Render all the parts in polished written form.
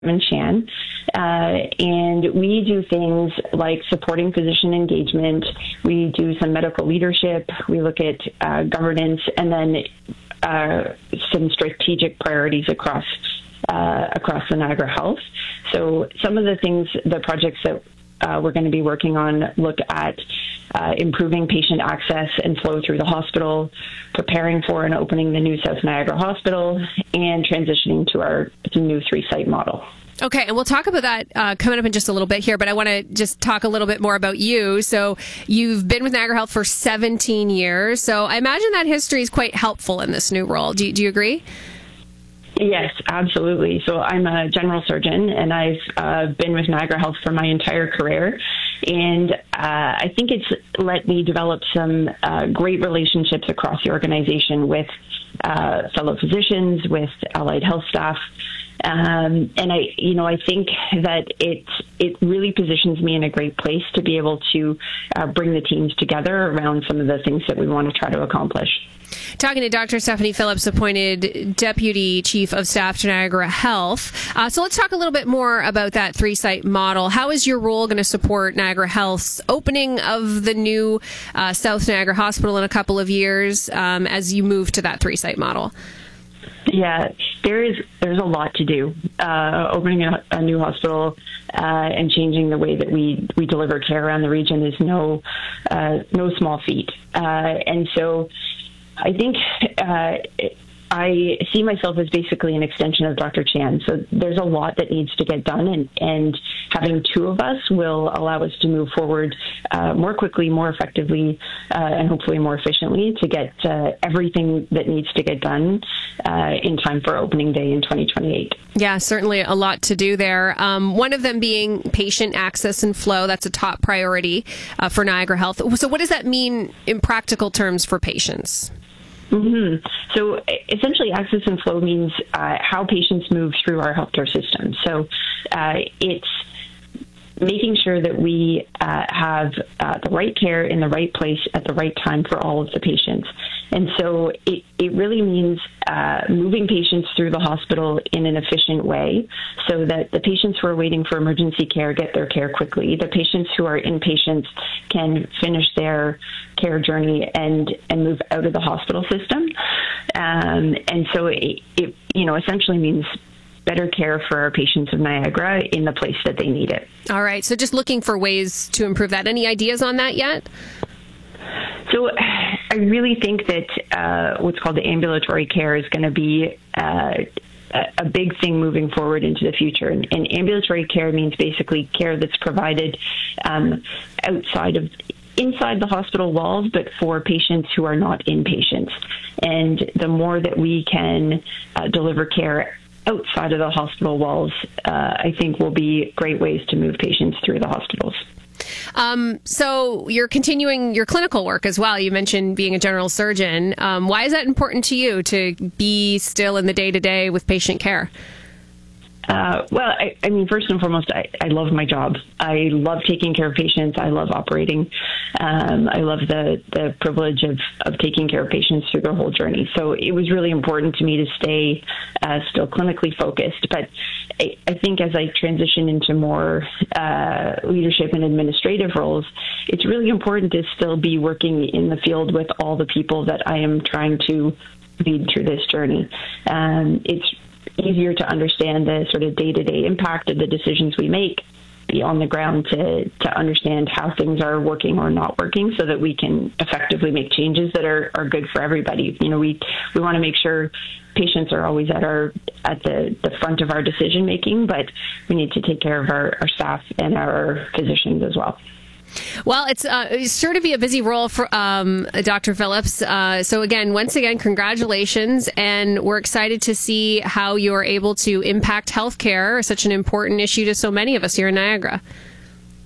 Chan, and we do things like supporting physician engagement. We do some medical leadership. We look at governance, and then some strategic priorities across the Niagara Health. So some of the things, the projects that we're going to be working on look at improving patient access and flow through the hospital, preparing for and opening the new South Niagara Hospital, and transitioning to our new 3-site model. Okay, and we'll talk about that coming up in just a little bit here, but I want to just talk a little bit more about you. So you've been with Niagara Health for 17 years, so I imagine that history is quite helpful in this new role. Do you agree? Yes, absolutely. So I'm a general surgeon, and I've been with Niagara Health for my entire career. And I think it's let me develop some great relationships across the organization with fellow physicians, with allied health staff. And I think that it really positions me in a great place to be able to bring the teams together around some of the things that we want to try to accomplish. Talking to Dr. Stephanie Phillips, appointed Deputy Chief of Staff to Niagara Health. So let's talk a little bit more about that 3-site model. How is your role going to support Niagara Health's opening of the new South Niagara Hospital in a couple of years as you move to that 3-site model? Yeah, there's a lot to do. Opening a new hospital and changing the way that we deliver care around the region is no small feat. And so I think I see myself as basically an extension of Dr. Chan. So there's a lot that needs to get done, and having two of us will allow us to move forward more quickly, more effectively, and hopefully more efficiently to get everything that needs to get done in time for opening day in 2028. Yeah, certainly a lot to do there. One of them being patient access and flow. That's a top priority for Niagara Health. So what does that mean in practical terms for patients? Mm-hmm. So essentially, access and flow means how patients move through our healthcare system. So it's making sure that we have the right care in the right place at the right time for all of the patients. And so it really means moving patients through the hospital in an efficient way so that the patients who are waiting for emergency care get their care quickly. The patients who are inpatients can finish their care journey and move out of the hospital system. And so it essentially means better care for our patients of Niagara in the place that they need it. All right. So just looking for ways to improve that. Any ideas on that yet? So I really think that what's called the ambulatory care is going to be a big thing moving forward into the future. And ambulatory care means basically care that's provided inside the hospital walls, but for patients who are not inpatients. And the more that we can deliver care outside of the hospital walls, I think will be great ways to move patients through the hospitals. So you're continuing your clinical work as well. You mentioned being a general surgeon. Why is that important to you to be still in the day-to-day with patient care? Well, I mean, first and foremost, I love my job. I love taking care of patients. I love operating. I love the privilege of taking care of patients through their whole journey. So it was really important to me to stay still clinically focused. But I think as I transition into more leadership and administrative roles, it's really important to still be working in the field with all the people that I am trying to lead through this journey. It's easier to understand the sort of day-to-day impact of the decisions we make, be on the ground to understand how things are working or not working so that we can effectively make changes that are good for everybody. You know, we want to make sure patients are always at the front of our decision making, but we need to take care of our staff and our physicians as well. Well, it's sure to be a busy role for Dr. Phillips. So once again, congratulations. And we're excited to see how you're able to impact healthcare, such an important issue to so many of us here in Niagara.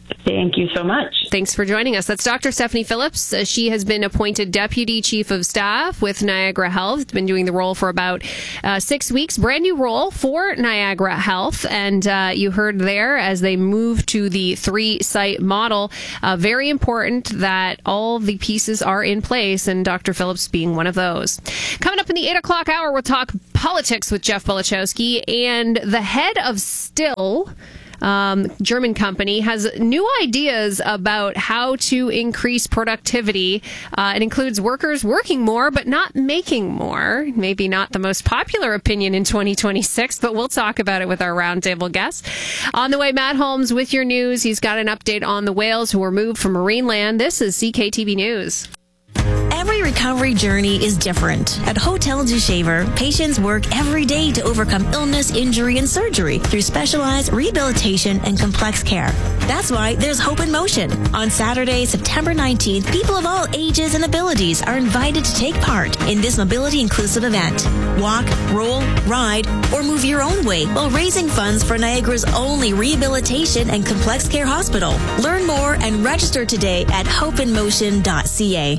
Thank you so much. Thanks for joining us. That's Dr. Stephanie Phillips. She has been appointed Deputy Chief of Staff with Niagara Health. Been doing the role for about 6 weeks. Brand new role for Niagara Health. And you heard there as they move to the 3-site model, very important that all the pieces are in place, and Dr. Phillips being one of those. Coming up in the 8 o'clock hour, we'll talk politics with Jeff Belichowski, and the head of Still, German company, has new ideas about how to increase productivity. It includes workers working more but not making more. Maybe not the most popular opinion in 2026, but we'll talk about it with our roundtable guests. On the way, Matt Holmes with your news. He's got an update on the whales who were moved from Marineland. This is CKTB News. Every recovery journey is different. At Hotel du Shaver, patients work every day to overcome illness, injury, and surgery through specialized rehabilitation and complex care. That's why there's Hope in Motion. On Saturday, September 19th, people of all ages and abilities are invited to take part in this mobility-inclusive event. Walk, roll, ride, or move your own way while raising funds for Niagara's only rehabilitation and complex care hospital. Learn more and register today at hopeinmotion.ca.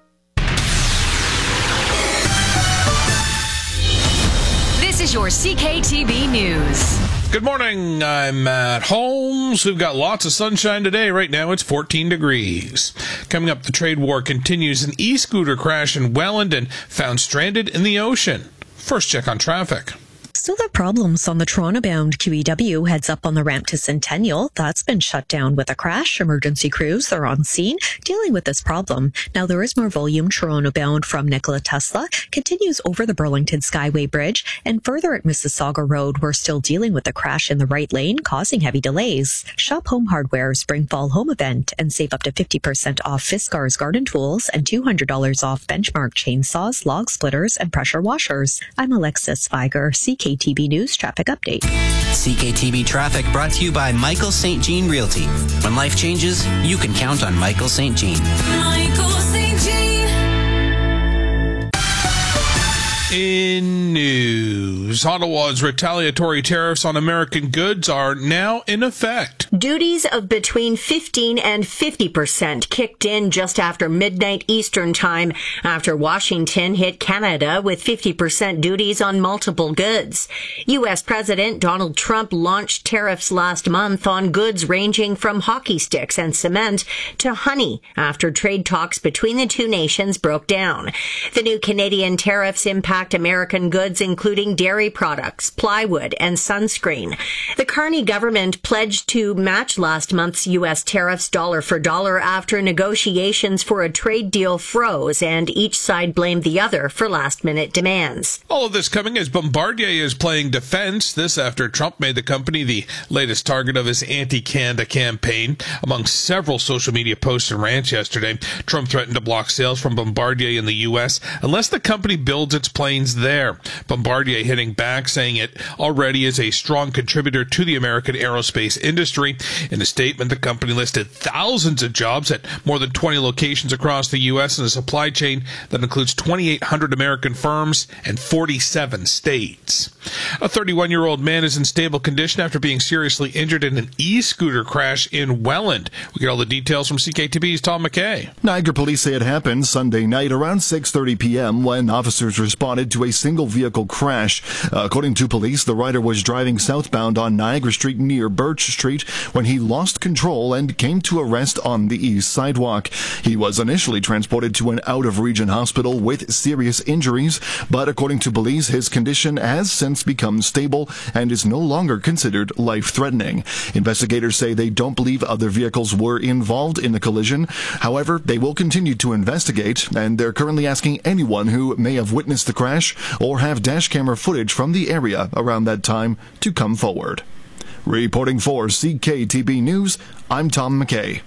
This is your CKTB News. Good morning, I'm Matt Holmes. We've got lots of sunshine today. Right now it's 14 degrees. Coming up, the trade war continues. An e-scooter crash in Welland and found stranded in the ocean. First check on traffic. Still there problems on the Toronto-bound QEW heads up on the ramp to Centennial. That's been shut down with a crash. Emergency crews are on scene dealing with this problem. Now there is more volume Toronto-bound from Nikola Tesla, continues over the Burlington Skyway Bridge, and further at Mississauga Road, we're still dealing with a crash in the right lane, causing heavy delays. Shop Home Hardware's Spring Fall Home event and save up to 50% off Fiskars garden tools and $200 off Benchmark chainsaws, log splitters, and pressure washers. I'm Alexis Feiger, CKTB News Traffic Update. CKTB Traffic brought to you by Michael St. Jean Realty. When life changes, you can count on Michael St. Jean. Michael St. Jean. In news, Ottawa's retaliatory tariffs on American goods are now in effect. Duties of between 15 and 50% kicked in just after midnight Eastern time after Washington hit Canada with 50% duties on multiple goods. U.S. President Donald Trump launched tariffs last month on goods ranging from hockey sticks and cement to honey after trade talks between the two nations broke down. The new Canadian tariffs impact American goods including dairy products, plywood, and sunscreen. The Carney government pledged to match last month's U.S. tariffs dollar for dollar after negotiations for a trade deal froze and each side blamed the other for last-minute demands. All of this coming as Bombardier is playing defense. This after Trump made the company the latest target of his anti-Canada campaign. Among several social media posts and rants yesterday, Trump threatened to block sales from Bombardier in the U.S. unless the company builds its planes there. Bombardier hitting back, saying it already is a strong contributor to the American aerospace industry. In a statement, the company listed thousands of jobs at more than 20 locations across the U.S. in a supply chain that includes 2,800 American firms and 47 states. A 31-year-old man is in stable condition after being seriously injured in an e-scooter crash in Welland. We get all the details from CKTB's Tom McKay. Niagara police say it happened Sunday night around 6:30 p.m. when officers responded to a single vehicle crash. According to police, the rider was driving southbound on Niagara Street near Birch Street when he lost control and came to a rest on the east sidewalk. He was initially transported to an out-of-region hospital with serious injuries, but according to police, his condition has since become stable and is no longer considered life-threatening. Investigators say they don't believe other vehicles were involved in the collision. However, they will continue to investigate, and they're currently asking anyone who may have witnessed the crash or have dash camera footage from the area around that time to come forward. Reporting for CKTB News, I'm Tom McKay.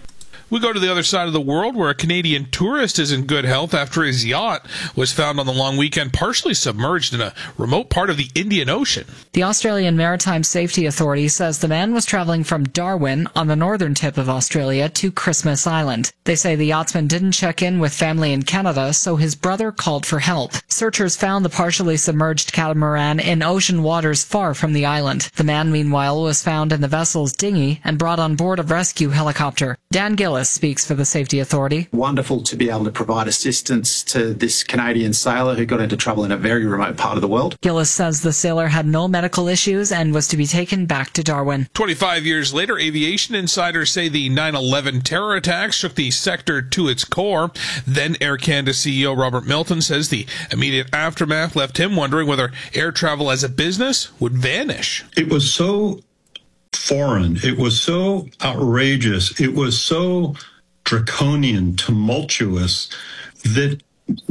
We go to the other side of the world where a Canadian tourist is in good health after his yacht was found on the long weekend partially submerged in a remote part of the Indian Ocean. The Australian Maritime Safety Authority says the man was traveling from Darwin on the northern tip of Australia to Christmas Island. They say the yachtsman didn't check in with family in Canada, so his brother called for help. Searchers found the partially submerged catamaran in ocean waters far from the island. The man, meanwhile, was found in the vessel's dinghy and brought on board a rescue helicopter. Dan Gillis speaks for the Safety Authority. Wonderful to be able to provide assistance to this Canadian sailor who got into trouble in a very remote part of the world. Gillis says the sailor had no medical issues and was to be taken back to Darwin. 25 years later, aviation insiders say the 9/11 terror attacks shook the sector to its core. Then Air Canada CEO Robert Milton says the immediate aftermath left him wondering whether air travel as a business would vanish. It was so foreign. It was so outrageous. It was so draconian, tumultuous, that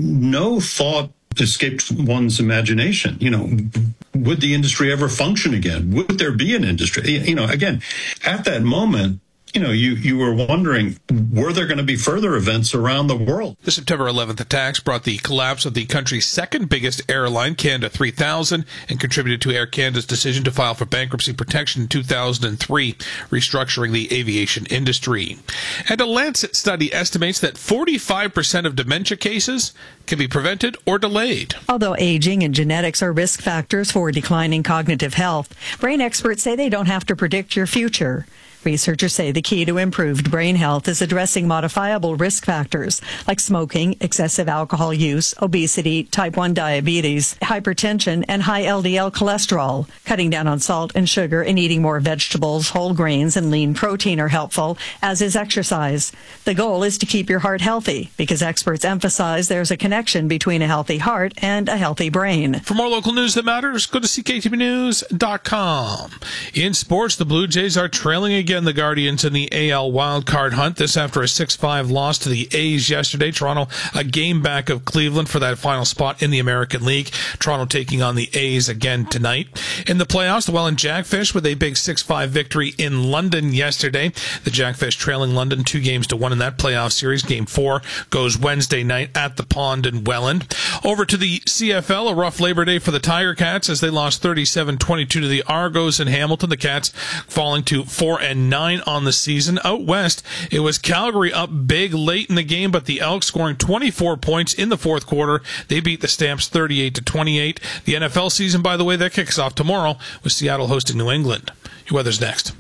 no thought escaped one's imagination. You know, would the industry ever function again? Would there be an industry? You know, again, at that moment, you know, you were wondering, were there going to be further events around the world? The September 11th attacks brought the collapse of the country's second biggest airline, Canada 3000, and contributed to Air Canada's decision to file for bankruptcy protection in 2003, restructuring the aviation industry. And a Lancet study estimates that 45% of dementia cases can be prevented or delayed. Although aging and genetics are risk factors for declining cognitive health, brain experts say they don't have to predict your future. Researchers say the key to improved brain health is addressing modifiable risk factors like smoking, excessive alcohol use, obesity, type 1 diabetes, hypertension, and high LDL cholesterol. Cutting down on salt and sugar and eating more vegetables, whole grains, and lean protein are helpful, as is exercise. The goal is to keep your heart healthy because experts emphasize there's a connection between a healthy heart and a healthy brain. For more local news that matters, go to CKTVnews.com. In sports, the Blue Jays are trailing again the Guardians in the AL wildcard hunt. This after a 6-5 loss to the A's yesterday. Toronto a game back of Cleveland for that final spot in the American League. Toronto taking on the A's again tonight. In the playoffs, the Welland Jackfish with a big 6-5 victory in London yesterday. The Jackfish trailing London 2-1 in that playoff series. Game 4 goes Wednesday night at the Pond in Welland. Over to the CFL, a rough Labor Day for the Tiger Cats as they lost 37-22 to the Argos in Hamilton. The Cats falling to 4-9 on the season. Out west, it was Calgary up big late in the game, but the Elks scoring 24 points in the fourth quarter. They beat the Stamps 38-28. The NFL season, by the way, that kicks off tomorrow with Seattle hosting New England. Your weather's next.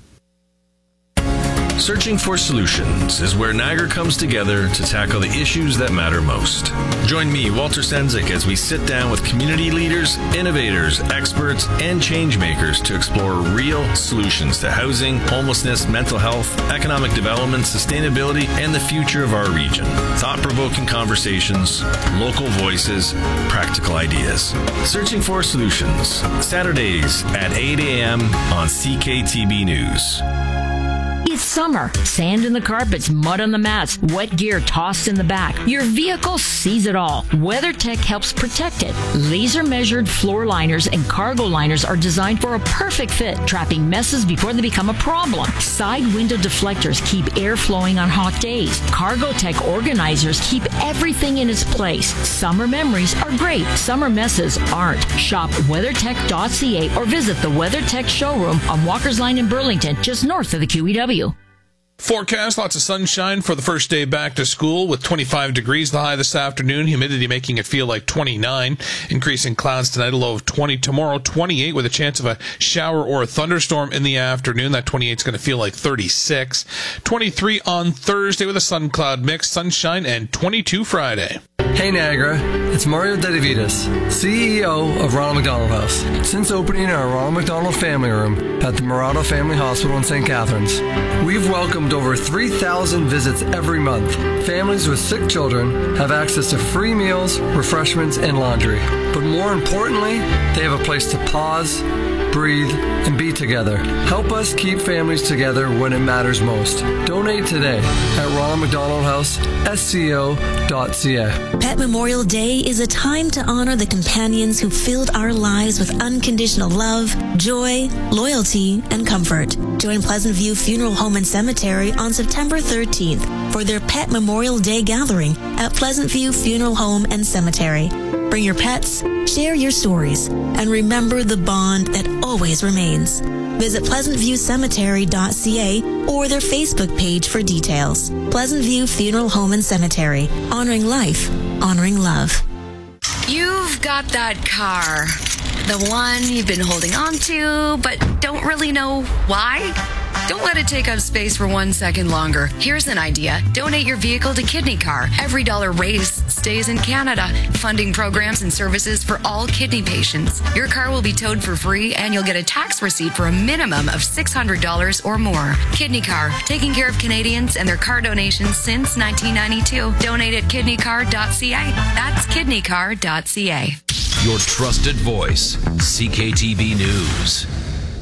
Searching for Solutions is where Niagara comes together to tackle the issues that matter most. Join me, Walter Stenzik, as we sit down with community leaders, innovators, experts, and change makers to explore real solutions to housing, homelessness, mental health, economic development, sustainability, and the future of our region. Thought-provoking conversations, local voices, practical ideas. Searching for Solutions, Saturdays at 8 a.m. on CKTB News. It's summer. Sand in the carpets, mud on the mats, wet gear tossed in the back. Your vehicle sees it all. WeatherTech helps protect it. Laser-measured floor liners and cargo liners are designed for a perfect fit, trapping messes before they become a problem. Side window deflectors keep air flowing on hot days. CargoTech organizers keep everything in its place. Summer memories are great. Summer messes aren't. Shop WeatherTech.ca or visit the WeatherTech showroom on Walker's Line in Burlington, just north of the QEW. Forecast, lots of sunshine for the first day back to school with 25 degrees the high this afternoon. Humidity making it feel like 29. Increasing clouds tonight, a low of 20. Tomorrow, 28 with a chance of a shower or a thunderstorm in the afternoon. That 28 is going to feel like 36. 23 on Thursday with a sun cloud mix, sunshine, and 22 Friday. Hey Niagara, it's Mario Dedivitas, CEO of Ronald McDonald House. Since opening our Ronald McDonald Family Room at the Murado Family Hospital in St. Catharines, we've welcomed over 3,000 visits every month. Families with sick children have access to free meals, refreshments, and laundry. But more importantly, they have a place to pause, breathe, and be together. Help us keep families together when it matters most. Donate today at Ronald McDonald House, SCO.ca. Pet Memorial Day is a time to honor the companions who filled our lives with unconditional love, joy, loyalty, and comfort. Join Pleasant View Funeral Home and Cemetery on September 13th for their Pet Memorial Day gathering at Pleasant View Funeral Home and Cemetery. Bring your pets, share your stories, and remember the bond that always remains. Visit pleasantviewcemetery.ca or their Facebook page for details. Pleasant View Funeral Home and Cemetery. Honoring life, honoring love. You've got that car. The one you've been holding on to, but don't really know why? Don't let it take up space for 1 second longer. Here's an idea. Donate your vehicle to Kidney Car. Every dollar raised stays in Canada, funding programs and services for all kidney patients. Your car will be towed for free, and you'll get a tax receipt for a minimum of $600 or more. Kidney Car, taking care of Canadians and their car donations since 1992. Donate at kidneycar.ca. That's kidneycar.ca. Your trusted voice, CKTB News.